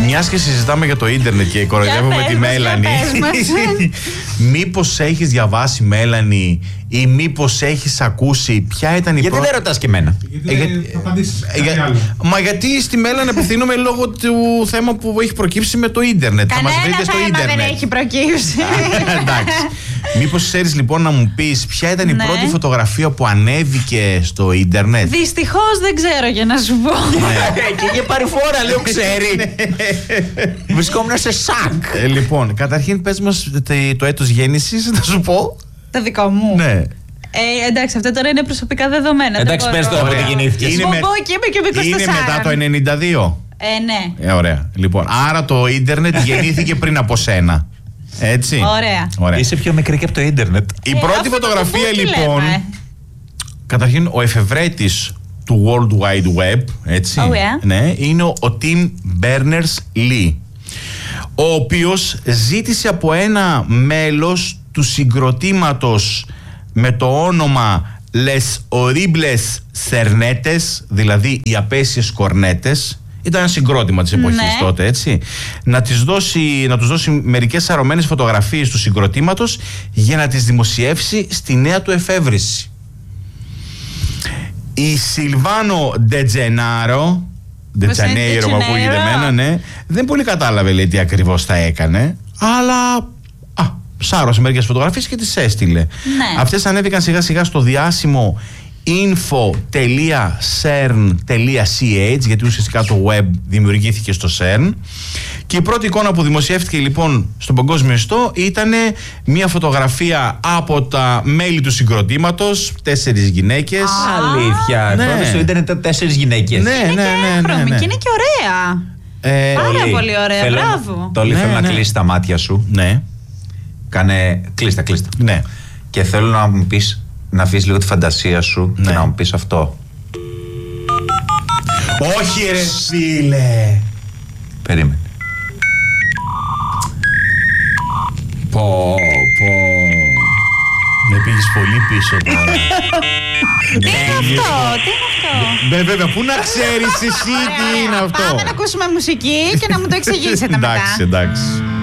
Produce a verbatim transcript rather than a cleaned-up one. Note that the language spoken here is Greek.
Μιας και συζητάμε για το ίντερνετ και κοροϊδεύουμε τη Μέλανη. Μήπως έχεις διαβάσει, Μέλανη, ή μήπως έχεις ακούσει ποια ήταν η Γιατί πρώτη. δεν ρωτάς και εμένα. Γιατί ε, δεν θα απαντήσεις κάτι άλλο. Μα γιατί στη Μέλανη απευθύνομαι λόγω του θέμα που έχει προκύψει με το ίντερνετ. Κανένα θα μας βρείτε στο θέμα ίντερνετ. δεν έχει προκύψει. Εντάξει. Μήπως ξέρεις λοιπόν να μου πεις ποια ήταν η Ναι. πρώτη φωτογραφία που ανέβηκε στο ίντερνετ. Δυστυχώς δεν ξέρω, για να σου πω. Και είχε πάρει φόρα, λέω, ξέρει. Βρισκόμουν σε σακ. Ε, λοιπόν, καταρχήν πες μας τε- το έτος γέννησης, να σου πω. Το δικό μου. Ναι. Ε, εντάξει, αυτά τώρα είναι προσωπικά δεδομένα. Εντάξει, πες το, όποτε γεννήθηκες. Είναι Σου με- πω και είμαι και με είκοσι Είναι τέσσερα. μετά το ενενήντα δύο. Ε, ναι. Ε, ωραία. Λοιπόν, άρα το ίντερνετ γεννήθηκε πριν από σένα. Έτσι. Ωραία. Ωραία. Είσαι πιο μικρή και από το ίντερνετ. Η Ε, πρώτη αφού φωτογραφία το book λοιπόν. λέμε. Καταρχήν ο εφευρέτης του World Wide Web, έτσι, Oh, yeah. ναι, είναι ο, ο Tim Berners-Lee, ο οποίος ζήτησε από ένα μέλος του συγκροτήματος με το όνομα Les Horribles Cernetes, δηλαδή οι απέσιες κορνέτες. Ήταν ένα συγκρότημα της εποχής Ναι. τότε, έτσι. Να, τις δώσει, να τους δώσει μερικές αρωμένες φωτογραφίες του συγκροτήματος για να τις δημοσιεύσει στη νέα του εφεύρεση. Η Σιλβάνο Ντετζενάρο, Ντετζανέιρο μου ακούγεται εμένα, ναι, δεν πολύ κατάλαβε, λέει, τι ακριβώς θα έκανε, αλλά α, σάρωσε μερικές φωτογραφίες και τις έστειλε. Ναι. Αυτές ανέβηκαν σιγά σιγά στο διάσημο info τελεία cern τελεία c h, γιατί ουσιαστικά το web δημιουργήθηκε στο CERN, και η πρώτη εικόνα που δημοσιεύτηκε λοιπόν στον παγκόσμιο ιστό ήταν μια φωτογραφία από τα μέλη του συγκροτήματος, τέσσερις γυναίκες. Αλήθεια. Ναι. Πρώτα στο ίντερνετ ήταν τέσσερις γυναίκες. Ναι, ναι, ναι, ναι, Χρώμη, ναι. και είναι και ωραία. Ε, Πάρα Τόλι, πολύ ωραία, θέλω- μπράβο. Τόλι, Ναι, θέλω να ναι. κλείσει τα μάτια σου. ναι, Κάνε. Κλείστα, κλείστα. ναι. Και θέλω να μου πεις, να αφήσεις λίγο τη φαντασία σου Ναι. και να μου πεις αυτό. Όχι ρε φίλε. Περίμενε. Πω, πω. Με πήγες πολύ πίσω τώρα. Τι είναι αυτό, τι είναι αυτό. Ναι, βέβαια, πού να ξέρεις εσύ τι είναι αυτό. Πάμε να ακούσουμε μουσική και να μου το εξηγήσετε μετά. Εντάξει, εντάξει.